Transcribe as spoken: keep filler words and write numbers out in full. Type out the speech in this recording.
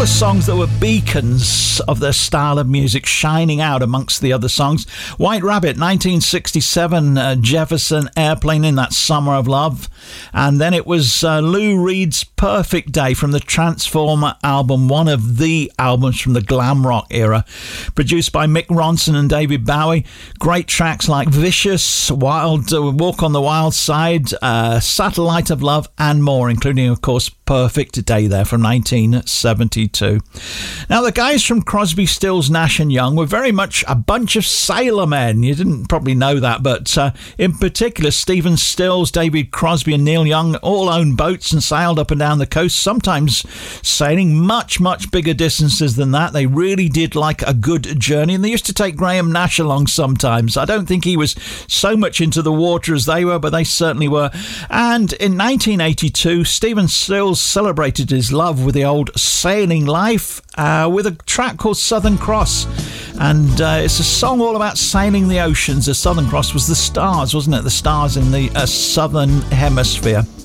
couple of songs that were beacons of their style of music, shining out amongst the other songs. White Rabbit, nineteen sixty-seven, uh, Jefferson Airplane in That Summer of Love. And then it was uh, Lou Reed's Perfect Day from the Transformer album, one of the albums from the glam rock era, produced by Mick Ronson and David Bowie. Great tracks like Vicious, Wild, uh, Walk on the Wild Side, uh, Satellite of Love, and more, including, of course, Perfect Day there from nineteen seventy-two. Now, the guys from Crosby, Stills, Nash and Young were very much a bunch of sailor men. You didn't probably know that, but uh, in particular, Stephen Stills, David Crosby and Neil Young all owned boats and sailed up and down the coast, sometimes sailing much, much bigger distances than that. They really did like a good journey, and they used to take Graham Nash along sometimes. I don't think he was so much into the water as they were, but they certainly were. And in nineteen eighty-two, Stephen Stills celebrated his love with the old sailing life uh, with a track called Southern Cross. And uh, it's a song all about sailing the oceans. The Southern Cross was the stars, wasn't it? The stars in the uh, southern hemisphere.